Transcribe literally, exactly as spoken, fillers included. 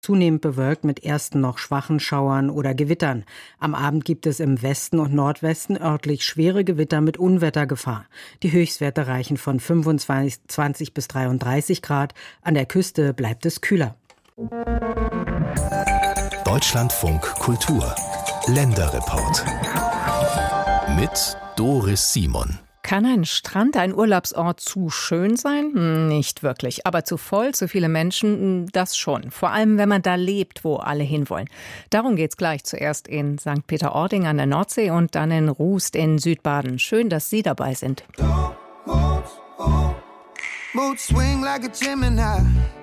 Zunehmend bewölkt mit ersten noch schwachen Schauern oder Gewittern. Am Abend gibt es im Westen und Nordwesten örtlich schwere Gewitter mit Unwettergefahr. Die Höchstwerte reichen von fünfundzwanzig bis dreiunddreißig Grad. An der Küste bleibt es kühler. Deutschlandfunk Kultur Länderreport mit Doris Simon. Kann ein Strand, ein Urlaubsort zu schön sein? Nicht wirklich. Aber zu voll, zu viele Menschen, das schon. Vor allem, wenn man da lebt, wo alle hinwollen. Darum geht's gleich. Zuerst in Sankt Peter-Ording an der Nordsee und dann in Rust in Südbaden. Schön, dass Sie dabei sind. Mood swing like a Gemini.